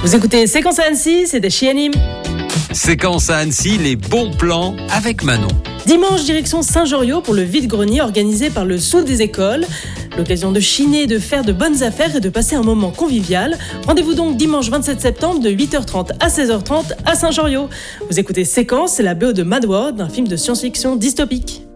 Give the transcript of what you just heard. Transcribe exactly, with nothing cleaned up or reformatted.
Vous écoutez Séquence à Annecy, c'est des Chianim. Séquence à Annecy, les bons plans avec Manon. Dimanche, direction Saint-Joriot pour le vide-grenier organisé par le Sceau des écoles. L'occasion de chiner, de faire de bonnes affaires et de passer un moment convivial. Rendez-vous donc dimanche vingt-sept septembre de huit heures trente à seize heures trente à Saint-Joriot. Vous écoutez Séquence, c'est la B O de Mad World, un film de science-fiction dystopique.